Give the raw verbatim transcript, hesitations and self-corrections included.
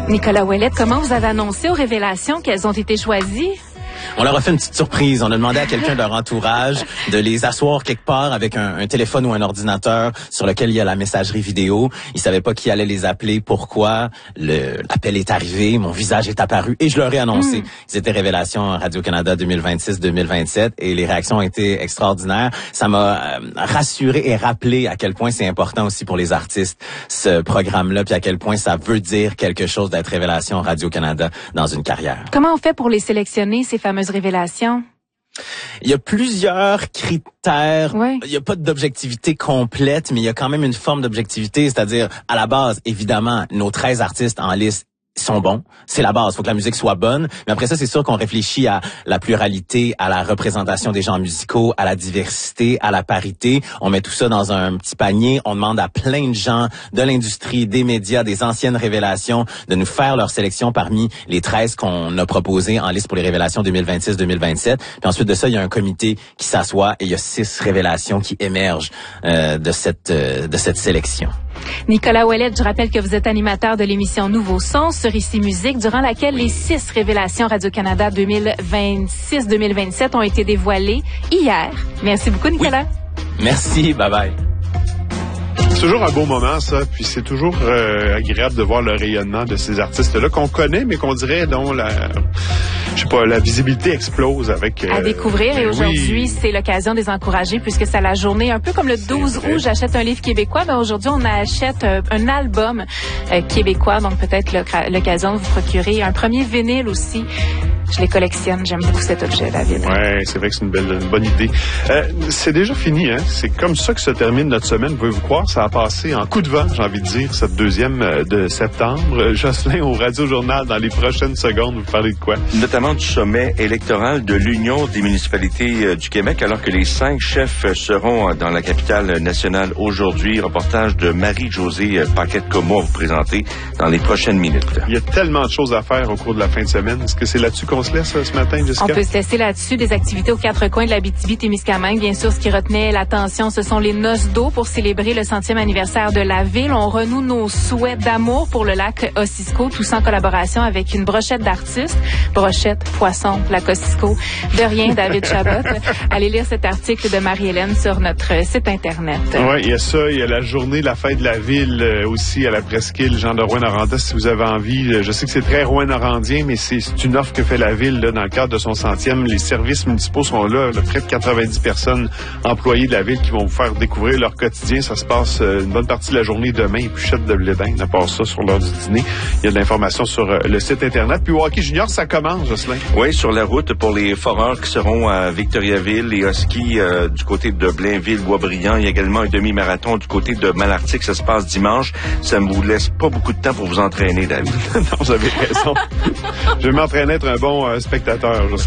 Nicolas Ouellette, comment vous avez annoncé aux révélations qu'elles ont été choisies? On leur a fait une petite surprise. On a demandé à quelqu'un de leur entourage de les asseoir quelque part avec un, un téléphone ou un ordinateur sur lequel il y a la messagerie vidéo. Ils savaient pas qui allait les appeler, pourquoi. Le, l'appel est arrivé, mon visage est apparu et je leur ai annoncé. Mm. Ils étaient révélations Radio-Canada deux mille vingt-six deux mille vingt-sept et les réactions ont été extraordinaires. Ça m'a euh, rassuré et rappelé à quel point c'est important aussi pour les artistes, ce programme-là, puis à quel point ça veut dire quelque chose d'être révélation Radio-Canada dans une carrière. Comment on fait pour les sélectionner, ces fameuses révélations? Il y a plusieurs critères. Ouais. Il n'y a pas d'objectivité complète, mais il y a quand même une forme d'objectivité, c'est-à-dire, à la base, évidemment, nos treize artistes en liste sont bons. C'est la base. Il faut que la musique soit bonne. Mais après ça, c'est sûr qu'on réfléchit à la pluralité, à la représentation des genres musicaux, à la diversité, à la parité. On met tout ça dans un petit panier. On demande à plein de gens de l'industrie, des médias, des anciennes révélations de nous faire leur sélection parmi les treize qu'on a proposées en liste pour les révélations deux mille vingt-six deux mille vingt-sept. Puis ensuite de ça, il y a un comité qui s'assoit et il y a six révélations qui émergent euh, de cette euh, de cette sélection. Nicolas Ouellette, je rappelle que vous êtes animateur de l'émission Nouveau Son sur Ici Musique, durant laquelle les six révélations Radio-Canada deux mille vingt-six deux mille vingt-sept ont été dévoilées hier. Merci beaucoup, Nicolas. Oui. Merci, bye bye. C'est toujours un beau moment, ça. Puis c'est toujours euh, agréable de voir le rayonnement de ces artistes-là qu'on connaît, mais qu'on dirait dont la, je sais pas, la visibilité explose avec. Euh, à découvrir. Et aujourd'hui, oui. C'est l'occasion de les encourager puisque c'est la journée, un peu comme le douze août, j'achète un livre québécois. Mais aujourd'hui, on achète euh, un album euh, québécois. Donc peut-être l'occasion de vous procurer un premier vinyle aussi. Je les collectionne. J'aime beaucoup cet objet, David. Ouais, c'est vrai que c'est une belle, une bonne idée. Euh, c'est déjà fini, hein. C'est comme ça que se termine notre semaine. Pouvez-vous croire? Ça a passé en coup de vent, j'ai envie de dire, cette deuxième de septembre. Jocelyn, au Radio Journal, dans les prochaines secondes, vous parlez de quoi? Notamment du sommet électoral de l'Union des municipalités du Québec, alors que les cinq chefs seront dans la capitale nationale aujourd'hui. Reportage de Marie-Josée Paquette-Comeau à vous présenter dans les prochaines minutes. Il y a tellement de choses à faire au cours de la fin de semaine. Est-ce que c'est là-dessus qu'on se laisse ce matin, Jessica? On peut se laisser là-dessus. Des activités aux quatre coins de l'Abitibi-Témiscamingue. Bien sûr, ce qui retenait l'attention, ce sont les noces d'eau pour célébrer le centième anniversaire de la ville. On renoue nos souhaits d'amour pour le lac Ossisco, tout ça en collaboration avec une brochette d'artistes. Brochette, poisson, lac Ossisco. De rien, David Chabot. Allez lire cet article de Marie-Hélène sur notre site Internet. Oui, il y a ça. Il y a la journée de la fête de la ville euh, aussi à la presqu'île Jean de Rouyn-Noranda. Si vous avez envie, je sais que c'est très rouyn-norandien, mais c'est, c'est une offre que fait la ville là, dans le cadre de son centième. Les services municipaux sont là, là, près de quatre-vingt-dix personnes employées de la ville qui vont vous faire découvrir leur quotidien. Ça se passe euh, une bonne partie de la journée demain. Et Puchette de Blédin, à part ça, sur l'heure du dîner. Il y a de l'information sur euh, le site Internet. Puis au hockey junior, ça commence, Jocelyn. Oui, sur la route pour les foreurs qui seront à Victoriaville, les huskies euh, du côté de Blainville, Boisbriand. Il y a également un demi-marathon du côté de Malartic. Ça se passe dimanche. Ça ne vous laisse pas beaucoup de temps pour vous entraîner, David. Non, vous avez raison. Je vais m'entraîner à être un bon euh, spectateur, Jocelyn.